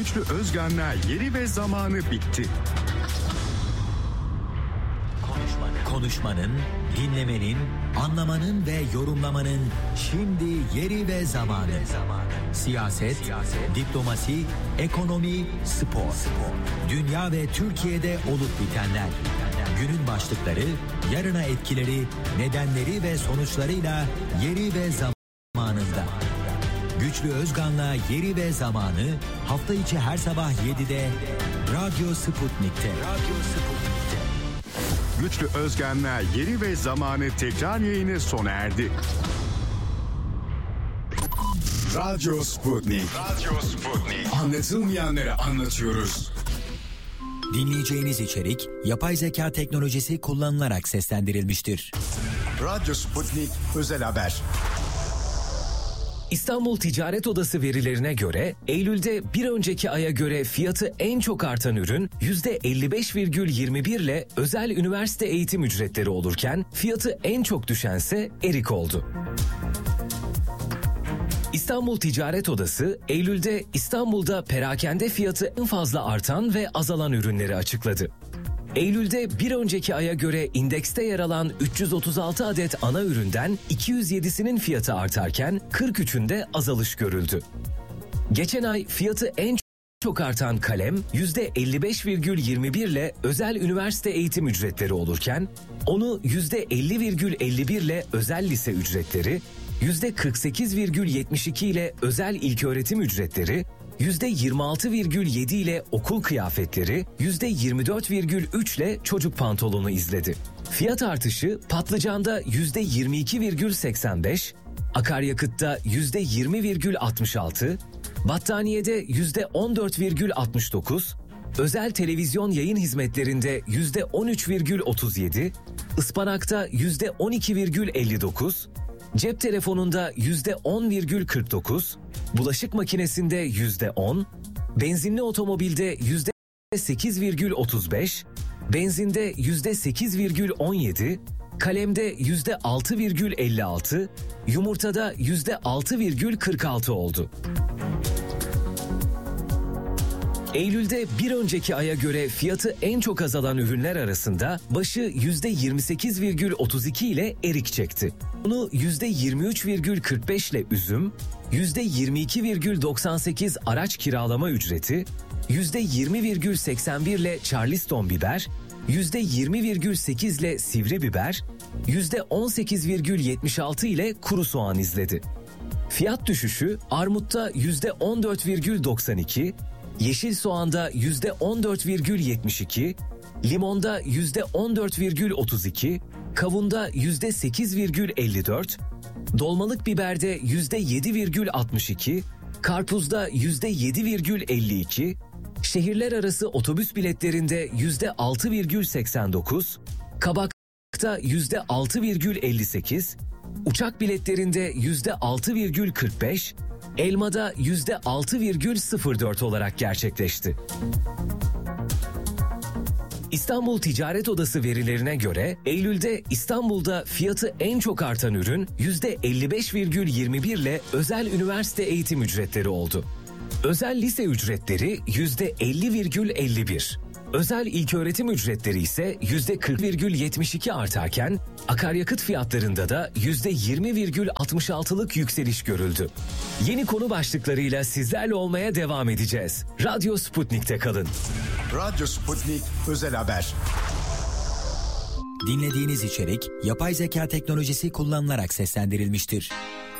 Güçlü Özgan'la Yeri ve Zamanı bitti. Konuşmanın, dinlemenin, anlamanın ve yorumlamanın şimdi yeri ve zamanı. Siyaset, diplomasi, ekonomi, spor. Dünya ve Türkiye'de olup bitenler. Günün başlıkları, yarına etkileri, nedenleri ve sonuçlarıyla yeri ve zamanında. Güçlü Özgan'la Yeri ve Zamanı hafta içi her sabah 7'de Radyo Sputnik'te. Güçlü Özgan'la Yeri ve Zamanı tekrar yayını sona erdi. Radyo Sputnik. Anlatılmayanları anlatıyoruz. Dinleyeceğiniz içerik yapay zeka teknolojisi kullanılarak seslendirilmiştir. Radyo Sputnik özel haber. İstanbul Ticaret Odası verilerine göre Eylül'de bir önceki aya göre fiyatı en çok artan ürün %55,21 ile özel üniversite eğitim ücretleri olurken fiyatı en çok düşense erik oldu. İstanbul Ticaret Odası, Eylül'de İstanbul'da perakende fiyatı en fazla artan ve azalan ürünleri açıkladı. Eylül'de bir önceki aya göre indekste yer alan 336 adet ana üründen 207'sinin fiyatı artarken 43'ünde azalış görüldü. Geçen ay fiyatı en çok artan kalem %55,21 ile özel üniversite eğitim ücretleri olurken onu %50,51 ile özel lise ücretleri, %48,72 ile özel ilköğretim ücretleri, %26,7 ile okul kıyafetleri, %24,3 ile çocuk pantolonu izledi. Fiyat artışı patlıcanda %22,85, akaryakıtta %20,66, battaniyede %14,69, özel televizyon yayın hizmetlerinde %13,37, ıspanakta %12,59, cep telefonunda %10,49, bulaşık makinesinde %10, benzinli otomobilde %8,35, benzinde %8,17, kalemde %6,56, yumurtada %6,46 oldu. Eylül'de bir önceki aya göre fiyatı en çok azalan ürünler arasında başı %28,32 ile erik çekti. Bunu %23,45 ile üzüm, %22,98 araç kiralama ücreti, %20,81 ile Charleston biber, %20,8 ile sivri biber, %18,76 ile kuru soğan izledi. Fiyat düşüşü armutta %14,92, yeşil soğanda %14,72, limonda %14,32, kavunda %8,54, dolmalık biberde %7,62, karpuzda %7,52, şehirler arası otobüs biletlerinde %6,89, kabakta %6,58, uçak biletlerinde %6,45, elmada %6,04 olarak gerçekleşti. İstanbul Ticaret Odası verilerine göre Eylül'de İstanbul'da fiyatı en çok artan ürün %55,21 ile özel üniversite eğitim ücretleri oldu. Özel lise ücretleri %50,51. Özel ilköğretim ücretleri ise %40,72 artarken akaryakıt fiyatlarında da %20,66'lık yükseliş görüldü. Yeni konu başlıklarıyla sizlerle olmaya devam edeceğiz. Radyo Sputnik'te kalın. Radyo Sputnik özel haber. Dinlediğiniz içerik yapay zeka teknolojisi kullanılarak seslendirilmiştir.